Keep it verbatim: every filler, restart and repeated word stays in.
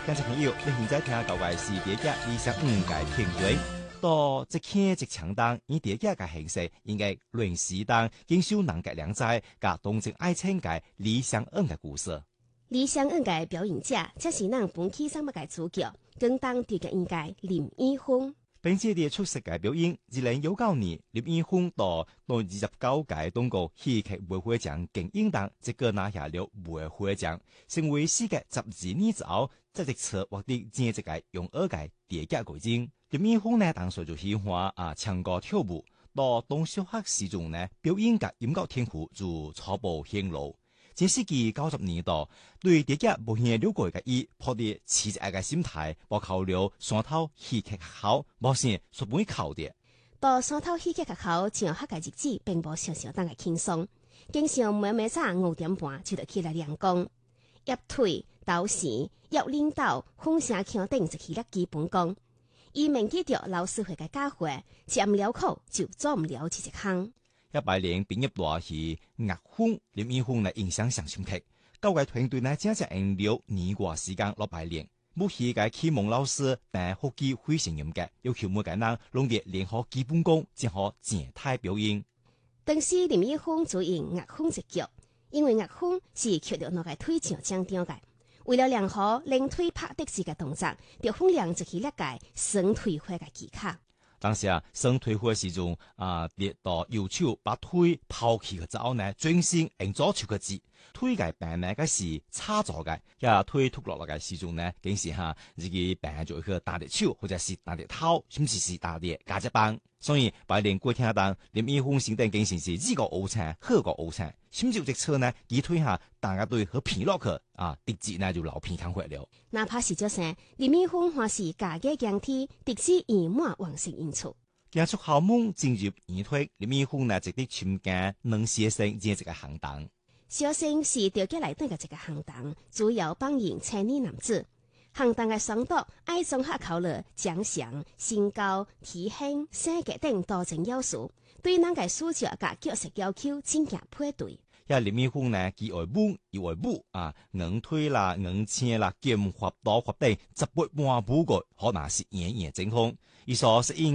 觀眾朋友，你現在聽到嘅是第一理想五嘅評論。到即刻即強當，以第一嘅形式，應該論時當經受人嘅兩在，加東正愛情嘅理想五嘅故事。 理想五嘅表演者，則是咱本期節目嘅主角，更當地嘅應該林一峰。 並且啲出色嘅表演，二零一九年林一峰到到二十九屆中國戲劇會會獎金鷹獎，即個拿下了會會獎，成為世界十二年之後，即係策劃啲正式嘅用二屆第一屆改進。林一峰呢，當時就喜歡啊唱歌跳舞，到當小學時中呢，表演嘅音樂天賦就初步顯露。這世紀九十年代，對第一無限了解嘅伊，抱啲持之嘅心態，報考了山頭戲劇學校，目前屬本考的。 到山頭戲劇學校上學嘅日子，並無常常當嘅輕鬆，經常每每早五點半就得起來練功，壓腿、倒時、壓領導、風聲腔等就起了基本功。伊銘記着老師會嘅教誨，吃唔了苦就做唔了這一項。 一百年畢業大戲樂風，林一峰呢印象上深刻。教嘅團隊呢，正正用了年過時間落排練。冇戲嘅啟蒙老師，但學技非常嚴格，要求每個人攏得練好基本功，才好靜態表演。 當時林一峰主演樂風一角，因為樂風是缺了那個腿上張張嘅，為了練好練腿拍的士嘅動作，就訓練一起了解伸腿法嘅技巧。 當時啊，伸腿法時中啊，跌到右手把腿拋棄嘅之後呢，轉身用左手嘅指，腿嘅病呢個是叉咗嘅，呀腿脫落落嘅時中呢，竟是哈自己病就去打隻手或者是打隻頭，甚至是打隻架隻棒。所以白連過聽當林一峰先等竟是是呢個好慘，好個好慘，甚至有隻車呢，佢腿下大家對和皮落去啊，直接呢就老皮扛回了。 哪怕是這些，林一峰還是家嘅強體，直至圓滿完成演出。 結束校門進入演退，林一峰呢直接參加能寫生這個行當。 小生是調家來對嘅這個行當，主要扮演青年男子。行當嘅雙獨愛綜合考慮長相、身高、體型、性格等多種要素，對咱嘅主角甲角色要求真正配對。 呀，林一峰呢，佢會舞，又會舞啊，硬腿啦、硬車啦、劍法、刀法等，十八般武藝，可能是演演精通。伊所適應